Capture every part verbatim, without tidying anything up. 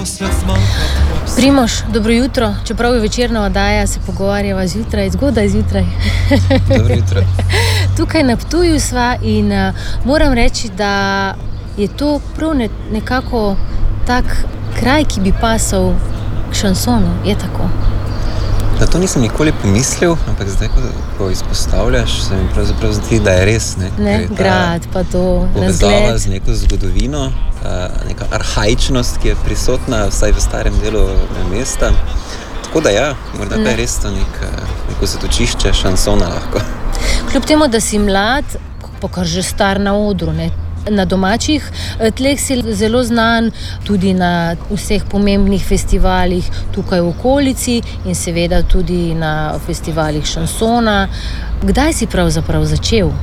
Primož, dobro jutro. Čeprav je večerna oddaja, se pogovarjava zjutraj, zgodaj zjutraj. Dobro jutro. Tukaj na Ptuju sva in uh, moram reči, da je to prav ne, nekako tak kraj, ki bi pasal k šansonu. Je tako? Da to nisem nikoli pomislil, ampak zdaj, ko, ko izpostavljaš, se mi pravzaprav zdi, da je res. Ne, ne grad, pa to povezava razgled. Z neko zgodovino, neka arhaičnost, ki je prisotna vsaj v starem delu mesta. Tako da ja, morda pa je res to nek, neko zatočišče šansona lahko. Kljub temu, da si mlad, pa kar že star na odru, ne? Na domačih tleh si zelo znan, tudi na vseh pomembnih festivalih tukaj v okolici in seveda tudi na festivalih šansona. Kdaj si pravzaprav začel?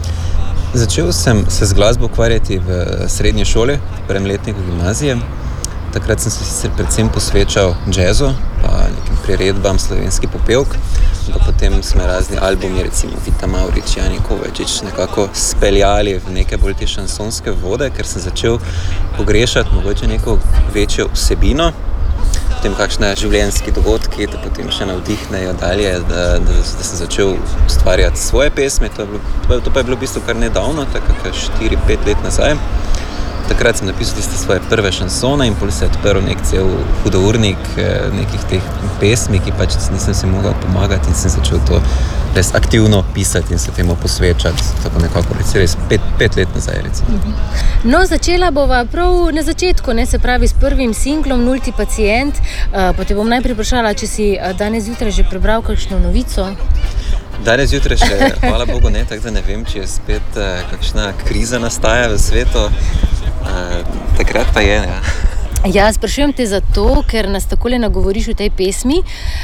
Začel sem se z glasbo ukvarjati v srednji šoli, v prvem letniku gimnazije. Takrat sem se sicer predvsem posvečal džezu, pa nekim priredbam slovenski popevk. Pa potem smo razni albumi, recimo Vita Mavrič, Jani Kovačič, nekako speljali v neke bolj te šansonske vode, ker sem začel pogrešati mogoče neko večjo vsebino. Potem kakšne življenjski dogodki, da potem še navdihnejo dalje, da, da, da sem začel ustvarjati svoje pesmi. To, je bilo, to pa je bilo v bistvu kar nedavno, tako štiri pet let nazaj. Takrat sem napisal tiste svoje prve šansone in potem se je odprl nek cel hudournik nekih teh pesmi, ki pač nisem si mogel pomagati in sem začel to res aktivno pisati in se temu posvečati. Tako nekako res pet, pet let nazaj. Recimo. No, začela bova prav na začetku, ne, se pravi s prvim singlom Nulti pacient. Uh, pa te bom najprej vprašala, če si danes zjutraj že prebral kakšno novico? Danes zjutraj še, hvala Bogu, ne, tako da ne vem, če je spet uh, kakšna kriza nastaja v svetu. Uh, takrat pa je, ja. Ja, sprašujem te zato, ker nas takole nagovoriš v tej pesmi.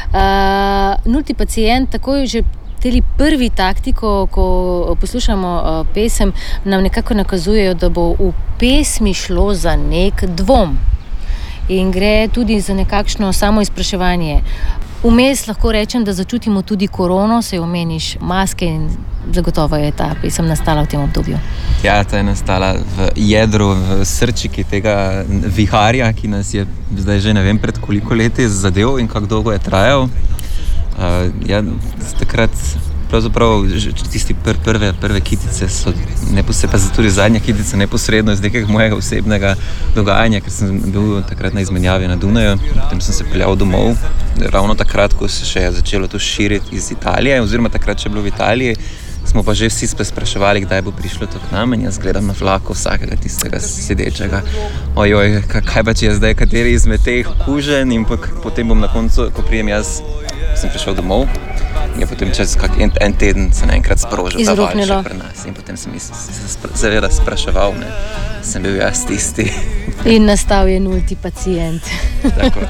Uh, Nulti pacient, takoj že teli prvi takti, ko, ko poslušamo uh, pesem, nam nekako nakazujejo, da bo v pesmi šlo za nek dvom. In gre tudi za nekakšno samoizpraševanje. Vmes lahko rečem, da začutimo tudi korono, se omeniš maske in zagotovo je ta pesem nastala v tem obdobju. Ja, ta je nastala v jedru, v srčiki tega viharja, ki nas je zdaj že ne vem pred koliko leti zadev in kako dolgo je trajal. Uh, ja, takrat pravzaprav tisti pr prve, prve kitice so neposredno, pa tudi zadnja kitica neposredno iz nekega mojega osebnega dogajanja, ker sem bil takrat na izmenjavi na Dunaju. Potem sem se peljal domov, ravno takrat, ko se še je začelo to širiti iz Italije, oziroma takrat, če je bilo v Italiji, smo pa že vsi spraševali, kdaj bo prišlo to k nam in jaz gledam na vlaku vsakega tistega sedečega. Ojoj, kaj pa če je zdaj kateri izmed teh okužen in potem bom na koncu, ko prijem jaz, sem prišel domov. In potem čez kak en, en teden se naenkrat sprožil ta val še pri nas. In potem sem se zaveda spraševal, ne, sem bil jaz tisti. In nastal je nulti pacient. Tako.